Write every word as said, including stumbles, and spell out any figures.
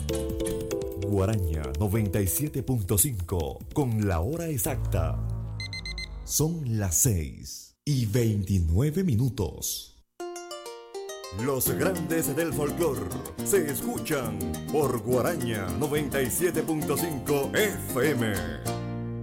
Guaraña noventa y siete punto cinco con la hora exacta. Son las seis y veintinueve minutos. Los grandes del folclor se escuchan por Guaraña noventa y siete punto cinco F M.